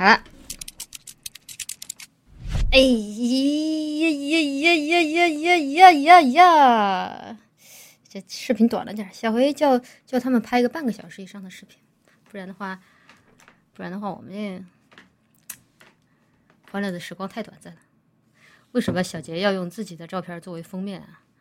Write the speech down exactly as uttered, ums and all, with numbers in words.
好了。哎呀呀呀呀呀呀呀呀呀！这视频短了点，下回叫叫他们拍个半个小时以上的视频，不然的话，不然的话，我们这欢乐的时光太短暂了。为什么小杰要用自己的照片作为封面啊？